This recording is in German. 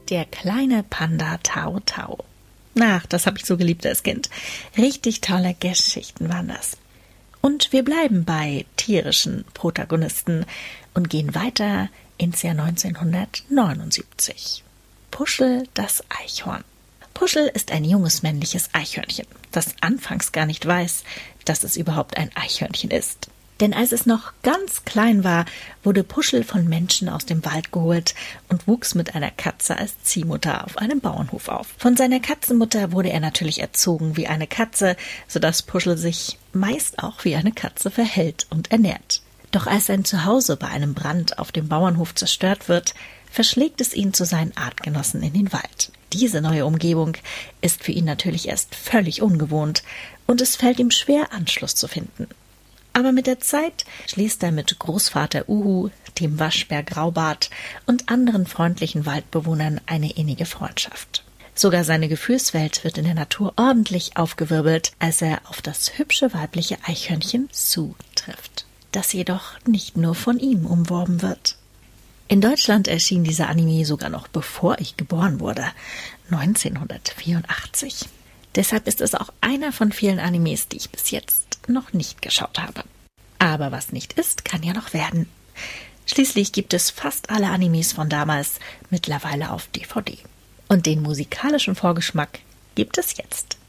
der kleine Panda Tao Tao. Ach, das habe ich so geliebt als Kind. Richtig tolle Geschichten waren das. Und wir bleiben bei tierischen Protagonisten und gehen weiter ins Jahr 1979. Puschel das Eichhorn. Puschel ist ein junges männliches Eichhörnchen, das anfangs gar nicht weiß, dass es überhaupt ein Eichhörnchen ist. Denn als es noch ganz klein war, wurde Puschel von Menschen aus dem Wald geholt und wuchs mit einer Katze als Ziehmutter auf einem Bauernhof auf. Von seiner Katzenmutter wurde er natürlich erzogen wie eine Katze, sodass Puschel sich meist auch wie eine Katze verhält und ernährt. Doch als sein Zuhause bei einem Brand auf dem Bauernhof zerstört wird, verschlägt es ihn zu seinen Artgenossen in den Wald. Diese neue Umgebung ist für ihn natürlich erst völlig ungewohnt und es fällt ihm schwer, Anschluss zu finden. Aber mit der Zeit schließt er mit Großvater Uhu, dem Waschbär Graubart und anderen freundlichen Waldbewohnern eine innige Freundschaft. Sogar seine Gefühlswelt wird in der Natur ordentlich aufgewirbelt, als er auf das hübsche weibliche Eichhörnchen Sue trifft, das jedoch nicht nur von ihm umworben wird. In Deutschland erschien dieser Anime sogar noch bevor ich geboren wurde, 1984. Deshalb ist es auch einer von vielen Animes, die ich bis jetzt noch nicht geschaut habe. Aber was nicht ist, kann ja noch werden. Schließlich gibt es fast alle Animes von damals mittlerweile auf DVD. Und den musikalischen Vorgeschmack gibt es jetzt.